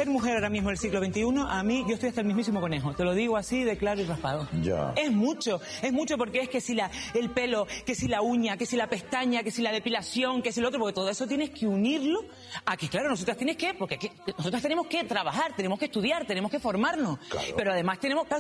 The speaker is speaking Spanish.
mujer ahora mismo del siglo XXI, a mí, yo estoy hasta el mismísimo conejo. Te lo digo así de claro y raspado. Ya. Es mucho porque es que si el pelo, que si la uña, que si la pestaña, que si la depilación, que si lo otro, porque todo eso tienes que unirlo a que, claro, nosotras tenemos que trabajar, tenemos que estudiar, tenemos que formarnos. Claro. Pero además tenemos, claro,